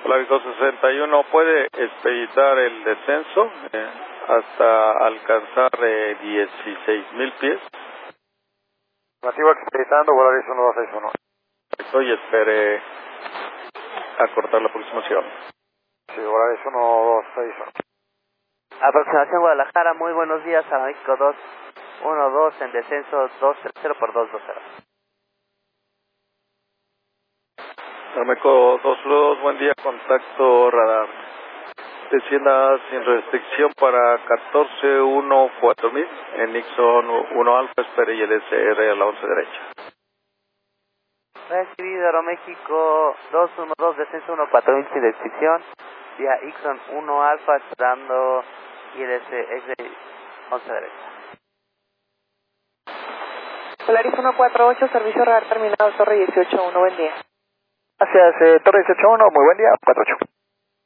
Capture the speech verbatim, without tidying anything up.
Polaris dos sesenta y uno, ¿puede expeditar el descenso eh, hasta alcanzar eh, dieciséis mil pies? Nativo expeditando, Polaris uno dos seis uno. Estoy espere a cortar la aproximación. Sí, Polaris uno dos seis uno. Aproximación Guadalajara, muy buenos días a México dos uno dos en descenso dos cero por dos dos cero. Armeco dos dos, buen día, contacto radar. Descienda sin restricción para catorce uno cuatro mil en Nixon uno Alfa, espere y el S R a la once derecha. Recibido Aeroméxico dos uno dos, descenso uno cuatro mil sin restricción, vía Ixon uno Alfa, esperando I L S X once derecha. Polaris uno cuatro ocho, servicio radar terminado, Torre dieciocho uno, buen día. Gracias, eh, Torre dieciocho uno, muy buen día, cuatro ocho.